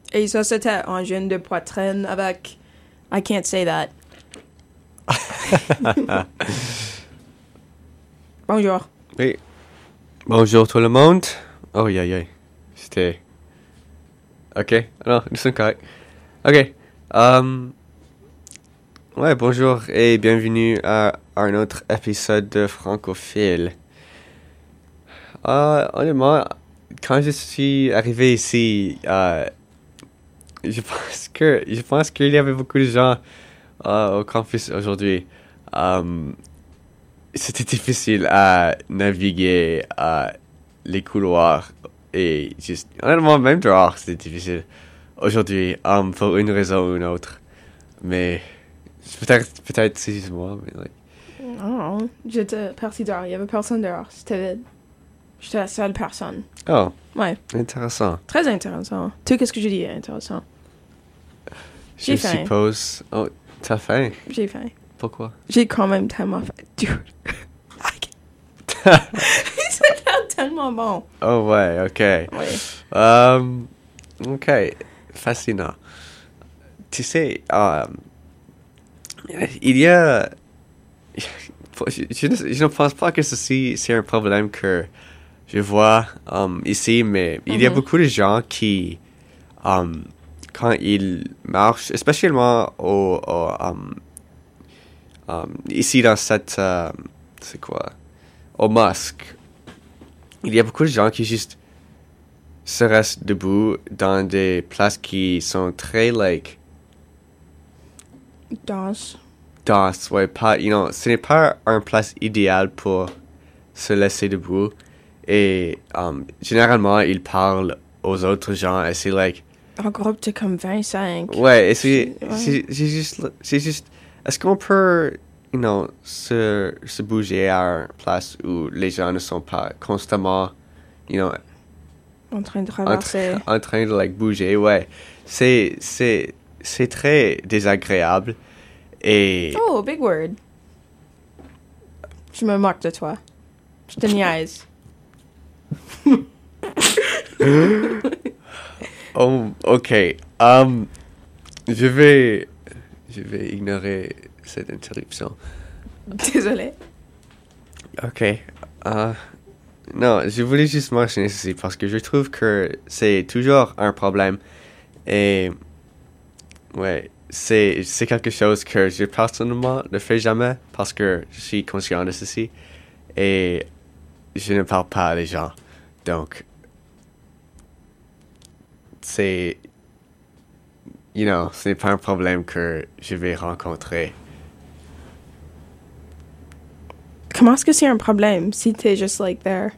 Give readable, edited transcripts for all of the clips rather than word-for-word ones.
Et ça, c'était un jeune de poitrine avec... I can't say that. Bonjour. Oui. Bonjour tout le monde. Oh, aïe. C'était... Ok. Non, nous sommes corrects. Ok. Ouais, bonjour et bienvenue à un autre épisode de Francophile. Honnêtement, quand je suis arrivé ici, je pense qu'il y avait beaucoup de gens au campus aujourd'hui. C'était difficile à naviguer les couloirs et juste honnêtement même dehors c'était difficile aujourd'hui pour une raison ou une autre. Mais peut-être c'est juste moi, mais like. Non, j'étais parti dehors. Il y avait personne dehors. C'était vide. J'étais la seule personne. Oh. Ouais. Intéressant. Très intéressant. Tu qu'est-ce que je dis intéressant? J'ai Je faim. suppose. Oh, t'as faim? J'ai faim. Pourquoi? J'ai quand même tellement faim. Dude. Ça a l'air tellement bon. Oh ouais, ok. Oui. Ok, fascinant. Tu sais, il y a... Je ne pense pas que ceci c'est un problème que je vois ici, mais il y a beaucoup de gens qui, quand ils marchent, spécialement ici dans cette... c'est quoi? Au mosque, il y a beaucoup de gens qui juste se restent debout dans des places qui sont très, like... Danse. Ouais, pas, ce n'est pas une place idéale pour se laisser debout. Et généralement, ils parlent aux autres gens et c'est like... En groupe, t'es comme 25. Ouais, et c'est juste... Est-ce qu'on peut, se bouger à une place où les gens ne sont pas constamment, En train de traverser. en train de, like, bouger, ouais. C'est très désagréable. Et... Oh, big word. Je me moque de toi. Je te niaise. Oh, ok. Je vais ignorer cette interruption. Désolé. Ok. Non, je voulais juste mentionner ceci parce que je trouve que c'est toujours un problème. Et... ouais, c'est quelque chose que je personnellement ne fais jamais parce que je suis conscient de ceci. Et je ne parle pas à les gens. Donc... c'est... ce n'est pas un problème que je vais rencontrer. Comment est-ce que c'est un problème si t'es just like there?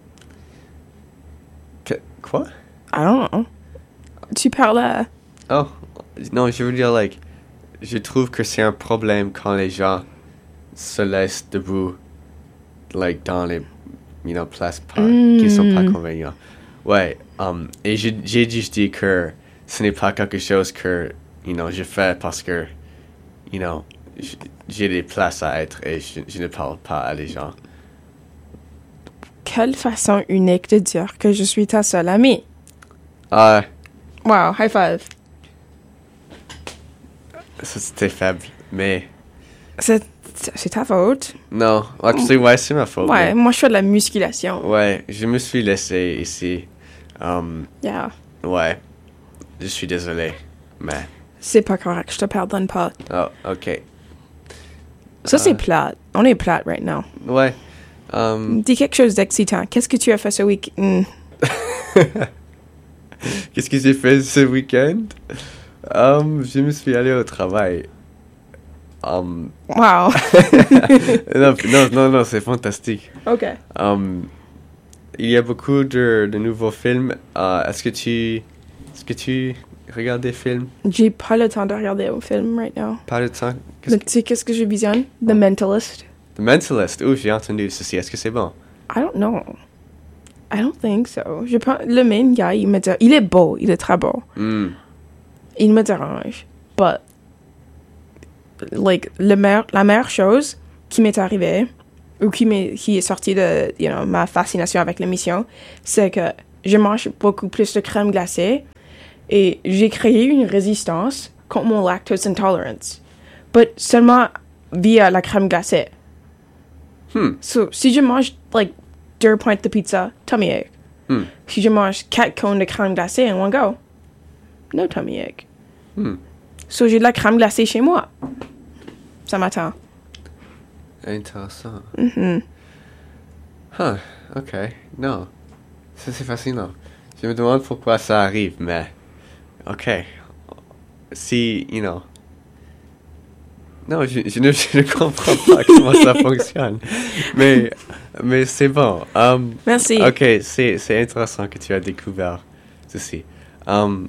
Quoi? I don't know. Tu parles à... Oh, non, je veux dire, like, je trouve que c'est un problème quand les gens se laissent debout, like, dans les, places qui sont pas convenientes. Ouais, et j'ai juste dit que ce n'est pas quelque chose que, je fais parce que, j'ai des places à être et je ne parle pas à les gens. Quelle façon unique de dire que je suis ta seule amie. Wow, high five. Ça, c'était faible, mais... C'est ta faute. Non, actually, ouais, c'est ma faute. Ouais, moi je fais de la musculation. Ouais, je me suis laissé ici. Yeah. Ouais, je suis désolé, mais... C'est pas correct, je te pardonne pas. Oh, ok. Ça, c'est plate. On est plate right now. Ouais. Dis quelque chose d'excitant. Qu'est-ce que tu as fait ce week-end? Qu'est-ce que j'ai fait ce week-end? Je me suis allé au travail. Wow. non, c'est fantastique. OK. Il y a beaucoup de nouveaux films. Est-ce que tu regardes des films? J'ai pas le temps de regarder un film right now. Pas de temps? Tu sais qu'est-ce que je visionne? The Mentalist. The Mentalist. Oh, j'ai entendu ceci. Est-ce que c'est bon? I don't know. I don't think so. Je pense, le main guy, il me dit, il est beau, il est très beau. Il me dérange. But, like, la meilleure chose qui m'est arrivée, ou qui est sortie de, ma fascination avec l'émission, c'est que je mange beaucoup plus de crème glacée Et j'ai créé une résistance contre mon lactose intolerance. But seulement via la crème glacée. So, si je mange, like, 2 pointes de pizza, tummy ache. Si je mange 4 cônes de crème glacée in one go, no tummy ache. So, j'ai de la crème glacée chez moi. Ça m'attend. Intéressant. Ok. Non. Ça, c'est fascinant. Je me demande pourquoi ça arrive, mais... Ok. Si, Non, je ne comprends pas comment ça fonctionne. Mais c'est bon. Merci. Ok, c'est intéressant que tu as découvert ceci. Non,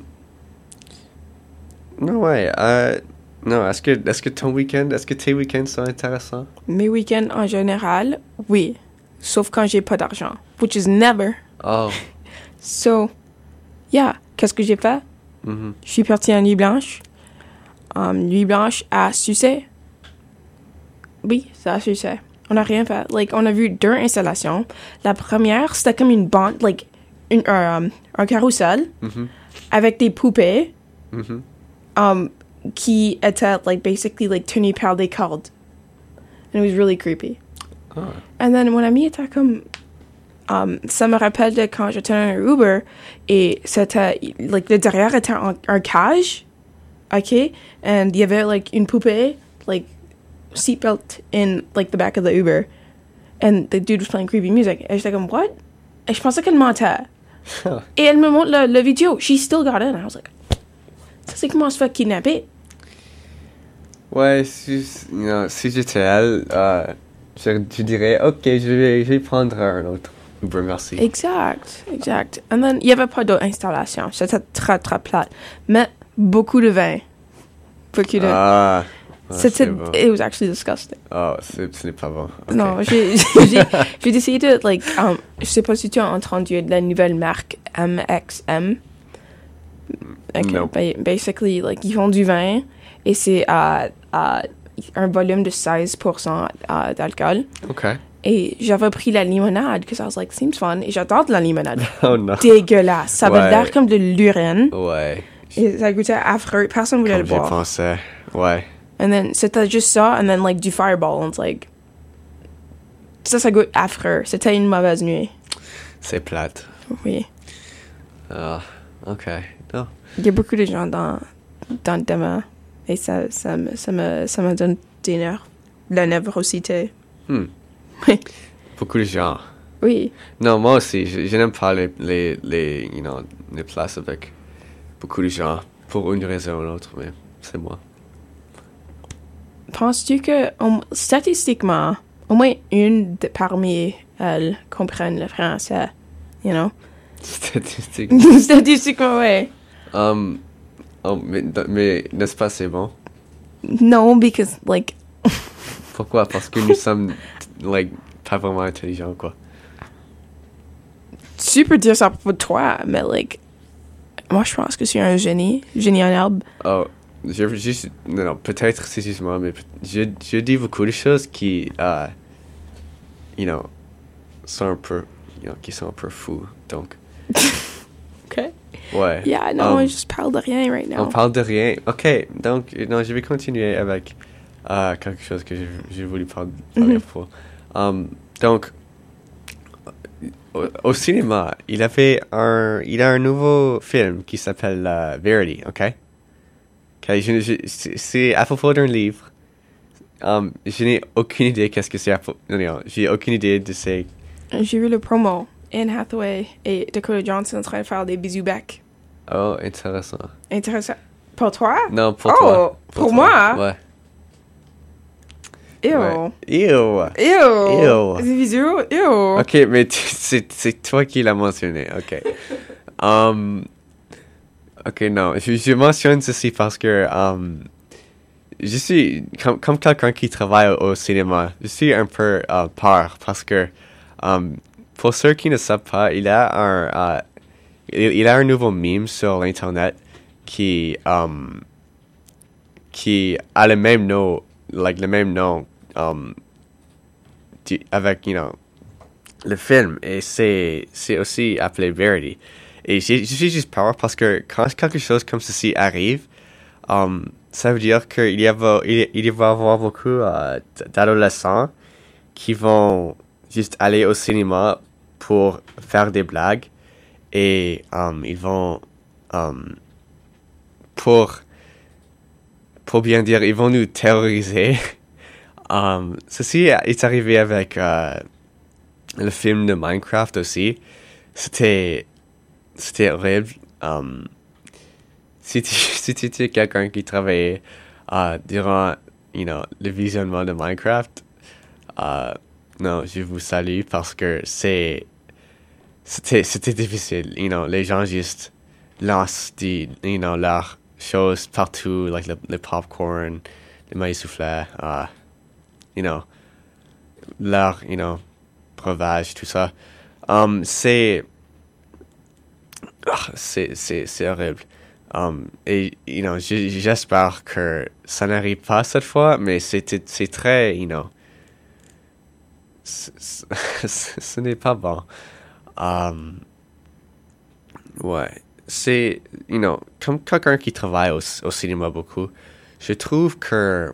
ouais. Non, est-ce que tes week-ends sont intéressants? Mes week-ends en général, oui. Sauf quand j'ai pas d'argent. Which is never. Oh. So, yeah. Qu'est-ce que j'ai fait? Je suis partie en nuit blanche. Nuit blanche à Sucé. Oui, c'est à Sucé. On n'a rien fait. Like, on a vu 2 installations. La première, c'était comme une bande, like, un carrousel avec des poupées qui étaient, like, basically, like, tenues par des cordes. And it was really creepy. And then, mon ami était comme... ça me rappelle de quand j'étais dans un Uber et c'était, like, le derrière était un cage, ok? And il y avait, like, une poupée, like, seatbelt in, like, the back of the Uber. And the dude was playing creepy music. Et j'étais comme, what? Et je pensais qu'elle mentait. Et elle me montre le vidéo. She still got in. I was like, ça c'est comment se fait kidnapper? Ouais, si j'étais elle, je dirais, ok, je vais prendre un autre Uber, merci. Exact. And then, il n'y avait pas d'autre installation. C'était très, très plate. Mais beaucoup de vin. Beaucoup de... C'était bon. It was actually disgusting. Oh, ce n'est pas bon. Okay. Non, j'ai décidé de, like, je sais pas si tu as entendu de la nouvelle marque MXM. Okay, No. Basically, like, ils font du vin et c'est à un volume de 16% d'alcool. Ok. Et j'avais pris la limonade, because I was like, seems fun. Et j'adore de la limonade. Oh non. Dégueulasse. Ça avait l'air comme de l'urine. Ouais. Et ça goûtait affreux. Personne voulait le boire. Je pensais. Ouais. And then, c'était juste ça, and then, like, du Fireball. And it's like... Ça goûte affreux. C'était une mauvaise nuit. C'est plate. Oui. Ah, ok. Non. Il y a beaucoup de gens dans le demain. Et ça me donne des nerfs. La névrosité. Oui. Beaucoup de gens. Oui. Non, moi aussi, je n'aime pas les places avec beaucoup de gens. Pour une raison ou l'autre, mais c'est moi. Penses-tu que, statistiquement, au moins une parmi elles comprennent le français? You know? Statistiquement. Statistiquement, oui. Mais n'est-ce pas c'est bon? No, because, like... Pourquoi? Parce que nous sommes, like, pas vraiment intelligents, quoi. Tu peux dire ça pour toi, mais, like... Moi, je pense que c'est un génie en herbe. Oh, non, peut-être c'est juste moi, mais je dis beaucoup de choses qui, sont un peu, qui sont un peu fous, donc. OK. Ouais. Yeah, non, je parle de rien right now. On parle de rien. OK, donc, non, je vais continuer avec quelque chose que j'ai voulu parler pour. Donc, au cinéma, il a un nouveau film qui s'appelle Verity, OK? C'est à propos d'un livre. Je n'ai aucune idée qu'est-ce que c'est. Non, j'ai aucune idée de ces... J'ai vu le promo. Anne Hathaway et Dakota Johnson en train de faire des bisous bec. Oh, intéressant. Intéressant. Pour toi? Non, pour toi. Pour moi? Ouais. Ew. Ouais. Ew. Ew. Des bisous? Ew. OK, mais c'est toi qui l'as mentionné. OK. OK, non. Je mentionne ceci parce que je suis comme quelqu'un qui travaille au cinéma. Je suis un peu peur parce que pour ceux qui ne savent pas, il a un nouveau meme sur l'internet qui a le même nom, avec le film, et c'est aussi appelé Verity. Et j'ai juste peur parce que quand quelque chose comme ceci arrive, ça veut dire qu'il il va y avoir beaucoup d'adolescents qui vont juste aller au cinéma pour faire des blagues et ils vont pour bien dire, ils vont nous terroriser. Ceci est arrivé avec le film de Minecraft aussi. C'était horrible. Si tu étais quelqu'un qui travaillait durant le visionnement de Minecraft, non, je vous salue parce que c'était difficile. Les gens juste lancent leurs choses partout, like le popcorn, le maïs soufflé, leur, breuvage, tout ça. C'est horrible. Et, j'espère que ça n'arrive pas cette fois, mais c'est très, ce n'est pas bon. Ouais. C'est, comme quelqu'un qui travaille au cinéma beaucoup, je trouve que,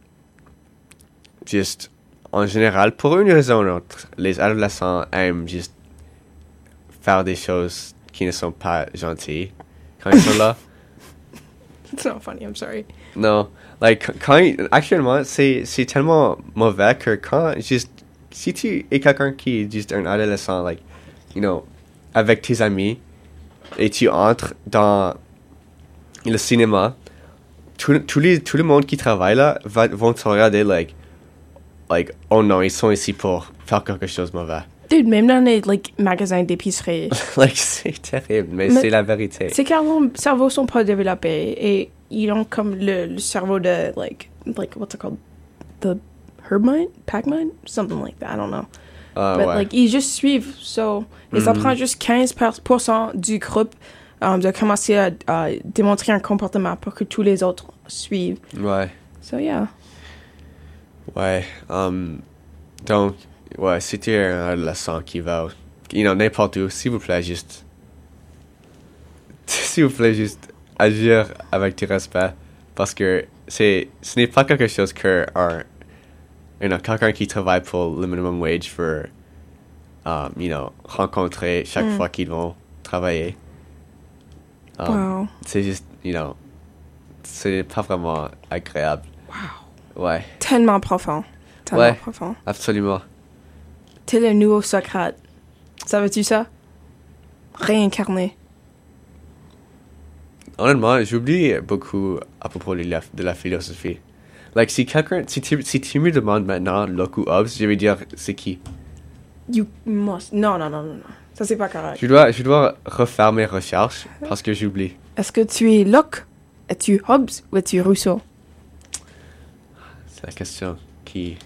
juste, en général, pour une raison ou une autre, les adolescents aiment juste faire des choses qui ne sont pas gentilles quand ils sont là. It's not funny, I'm sorry. Non, actuellement, c'est tellement mauvais que quand, juste, si tu es quelqu'un qui est juste un adolescent, avec tes amis, et tu entres dans le cinéma, tout le monde qui travaille là vont te regarder oh non, ils sont ici pour faire quelque chose de mauvais. Dude, même dans les magasins d'épicerie. C'est terrible, mais c'est la vérité. C'est car leurs cerveaux sont pas développés et ils ont comme le cerveau de what's it called? The herb mind? Pack mind? Something like that, I don't know. But ouais. ils juste suivent, et ça prend juste 15% du groupe de commencer à démontrer un comportement pour que tous les autres suivent. Ouais. So yeah. Ouais. Donc, ouais, si tu es un adolescent qui va, n'importe où, s'il vous plaît, juste agir avec du respect, parce que ce n'est pas quelque chose que quelqu'un qui travaille pour le minimum wage veut, rencontrer chaque fois qu'ils vont travailler. Wow. C'est juste, c'est pas vraiment agréable. Wow. Ouais. Tellement profond. Tellement profond. Absolument. T'es le nouveau Socrate. Savais-tu ça? Réincarné. Honnêtement, j'oublie beaucoup à propos de la philosophie. Si tu me demandes maintenant Locke ou Hobbes, je vais dire c'est qui? You must. Non. Ça, c'est pas correct. Je dois refaire mes recherches parce que j'oublie. Est-ce que tu es Locke? Es-tu Hobbes ou es-tu Rousseau? C'est la question qui,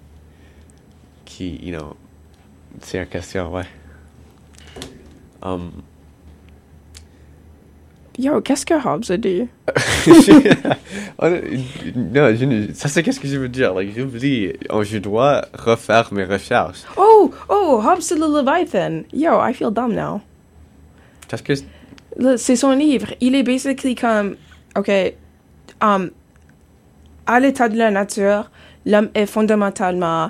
c'est une question, ouais. Yo, qu'est-ce que Hobbes a dit? Non, ça c'est qu'est-ce que je veux dire. J'oublie. Je dois refaire mes recherches. Oh, Hobbes c'est le Leviathan. Yo, I feel dumb now. Qu'est-ce que c'est son livre. Il est basically comme, à l'état de la nature, l'homme est fondamentalement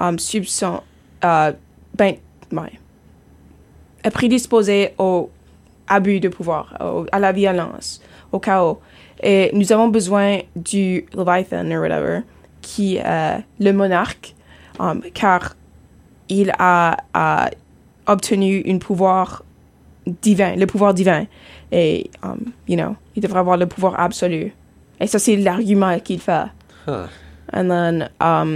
est prédisposé au abus de pouvoir, à la violence, au chaos. Et nous avons besoin du Leviathan ou whatever, qui est le monarque, car il a obtenu le pouvoir divin. Et, il devrait avoir le pouvoir absolu. Et ça, c'est l'argument qu'il fait. Huh. And then,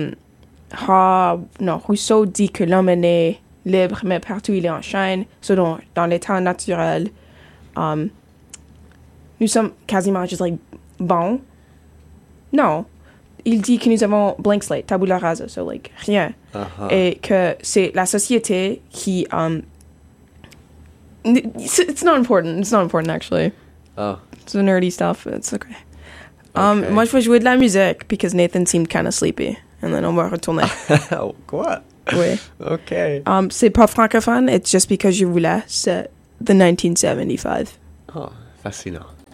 Rousseau dit que l'homme est né libre, mais partout il est en chaîne. Selon dans l'état naturel, nous sommes quasiment juste bons. Non. Il dit que nous avons blank slate, tabula rasa, rien. Uh-huh. Et que c'est la société qui, it's not important. It's not important, actually. Oh. It's the nerdy stuff. It's okay. Moi, je vais jouer de la musique, because Nathan seemed kind of sleepy. And then on va retourner. Quoi? Oui. OK. C'est pas francophone. It's just because je voulais. the 1975. Oh, fascinant.